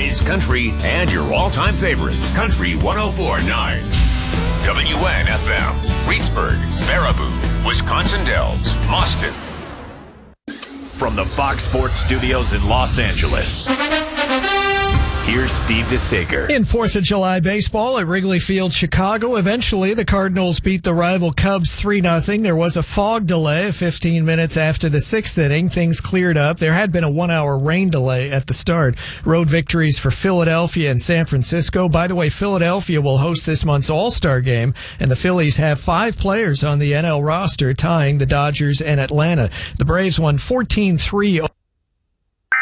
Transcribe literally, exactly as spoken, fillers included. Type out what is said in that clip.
oldies, country, and your all-time favorites. Country one oh four point nine. W N F M. Reedsburg, Baraboo, Wisconsin Dells, Boston. From the Fox Sports Studios in Los Angeles, here's Steve DeSager. In fourth of July baseball at Wrigley Field, Chicago, eventually the Cardinals beat the rival Cubs three nothing. There was a fog delay fifteen minutes after the sixth inning. Things cleared up. There had been a one-hour rain delay at the start. Road victories for Philadelphia and San Francisco. By the way, Philadelphia will host this month's All-Star game, and the Phillies have five players on the N L roster, tying the Dodgers and Atlanta. The Braves won fourteen three.